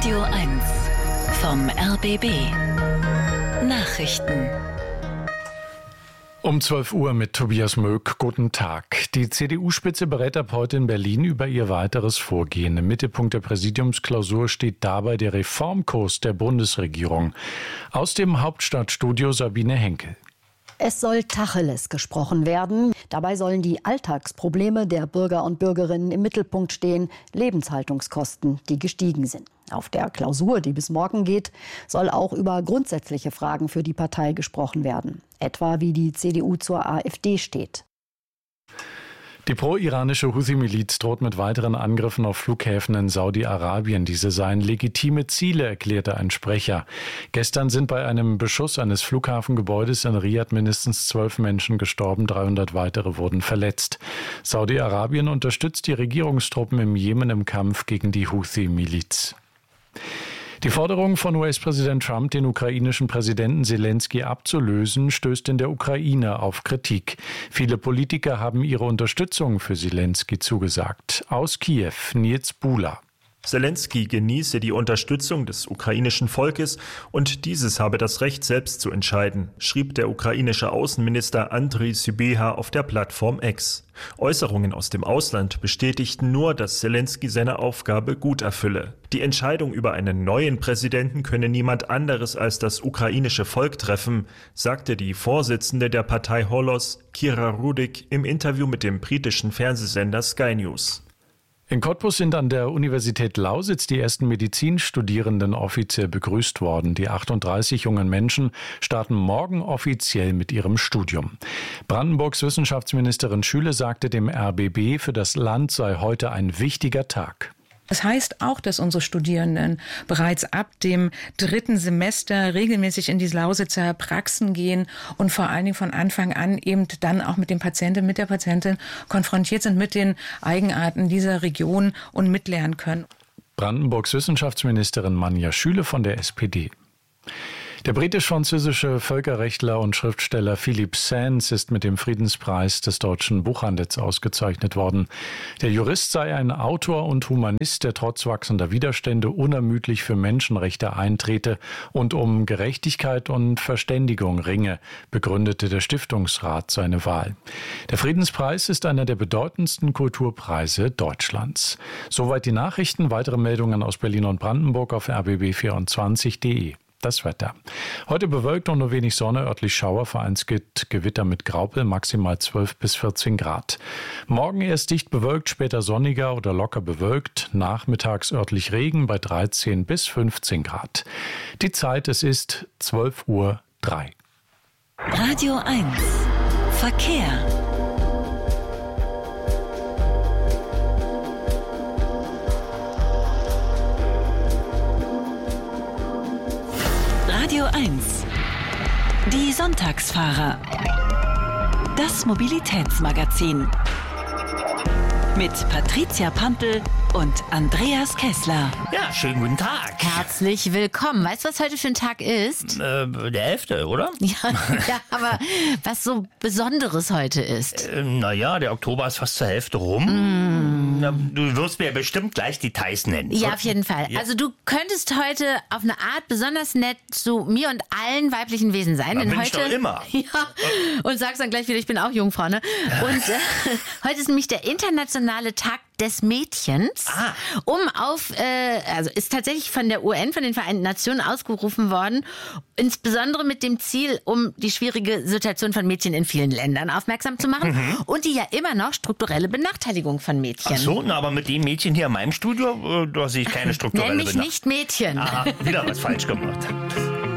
Radio 1 vom RBB Nachrichten. Um 12 Uhr mit Tobias Möck. Guten Tag. Die CDU-Spitze berät ab heute in Berlin über ihr weiteres Vorgehen. Im Mittelpunkt der Präsidiumsklausur steht dabei der Reformkurs der Bundesregierung. Aus dem Hauptstadtstudio Sabine Henkel. Es soll Tacheles gesprochen werden. Dabei sollen die Alltagsprobleme der Bürger und Bürgerinnen im Mittelpunkt stehen, Lebenshaltungskosten, die gestiegen sind. Auf der Klausur, die bis morgen geht, soll auch über grundsätzliche Fragen für die Partei gesprochen werden. Etwa wie die CDU zur AfD steht. Die pro-iranische Houthi-Miliz droht mit weiteren Angriffen auf Flughäfen in Saudi-Arabien. Diese seien legitime Ziele, erklärte ein Sprecher. Gestern sind bei einem Beschuss eines Flughafengebäudes in Riad mindestens 12 Menschen gestorben, 300 weitere wurden verletzt. Saudi-Arabien unterstützt die Regierungstruppen im Jemen im Kampf gegen die Houthi-Miliz. Die Forderung von US-Präsident Trump, den ukrainischen Präsidenten Selenskyj abzulösen, stößt in der Ukraine auf Kritik. Viele Politiker haben ihre Unterstützung für Selenskyj zugesagt. Aus Kiew, Nils Buhler. Selenskyj genieße die Unterstützung des ukrainischen Volkes und dieses habe das Recht, selbst zu entscheiden, schrieb der ukrainische Außenminister Andriy Sybiha auf der Plattform X. Äußerungen aus dem Ausland bestätigten nur, dass Selenskyj seine Aufgabe gut erfülle. Die Entscheidung über einen neuen Präsidenten könne niemand anderes als das ukrainische Volk treffen, sagte die Vorsitzende der Partei Holos, Kira Rudik, im Interview mit dem britischen Fernsehsender Sky News. In Cottbus sind an der Universität Lausitz die ersten Medizinstudierenden offiziell begrüßt worden. Die 38 jungen Menschen starten morgen offiziell mit ihrem Studium. Brandenburgs Wissenschaftsministerin Schüle sagte dem RBB, für das Land sei heute ein wichtiger Tag. Das heißt auch, dass unsere Studierenden bereits ab dem 3. Semester regelmäßig in die Lausitzer Praxen gehen und vor allen Dingen von Anfang an eben dann auch mit dem Patienten, mit der Patientin konfrontiert sind mit den Eigenarten dieser Region und mitlernen können. Brandenburgs Wissenschaftsministerin Manja Schüle von der SPD. Der britisch-französische Völkerrechtler und Schriftsteller Philippe Sands ist mit dem Friedenspreis des deutschen Buchhandels ausgezeichnet worden. Der Jurist sei ein Autor und Humanist, der trotz wachsender Widerstände unermüdlich für Menschenrechte eintrete und um Gerechtigkeit und Verständigung ringe, begründete der Stiftungsrat seine Wahl. Der Friedenspreis ist einer der bedeutendsten Kulturpreise Deutschlands. Soweit die Nachrichten. Weitere Meldungen aus Berlin und Brandenburg auf rbb24.de. Das Wetter. Heute bewölkt und nur wenig Sonne, örtlich Schauer, vereinzelt Gewitter mit Graupel, maximal 12 bis 14 Grad. Morgen erst dicht bewölkt, später sonniger oder locker bewölkt, nachmittags örtlich Regen bei 13 bis 15 Grad. Die Zeit, es ist 12:03 Uhr. Radio 1 Verkehr. Radio 1 Die Sonntagsfahrer. Das Mobilitätsmagazin. Mit Patricia Pampel und Andreas Kessler. Ja, schönen guten Tag. Herzlich willkommen. Weißt du, was heute für ein Tag ist? Der 11., oder? Ja, aber was so Besonderes heute ist. Naja, der Oktober ist fast zur Hälfte rum. Na, du wirst mir bestimmt gleich Details nennen. Ja, auf jeden Fall. Ja. Also du könntest heute auf eine Art besonders nett zu mir und allen weiblichen Wesen sein. Na, denn bin heute, ich doch immer. Ja, und sagst dann gleich wieder, ich bin auch Jungfrau, ne? Und heute ist nämlich der internationale Tag des Mädchens, also ist tatsächlich von der UN, von den Vereinten Nationen ausgerufen worden, insbesondere mit dem Ziel, um die schwierige Situation von Mädchen in vielen Ländern aufmerksam zu machen und die ja immer noch strukturelle Benachteiligung von Mädchen. Ach so, aber mit dem Mädchen hier in meinem Studio, da sehe ich keine strukturelle Nenn mich nicht Mädchen. Aha, wieder was falsch gemacht.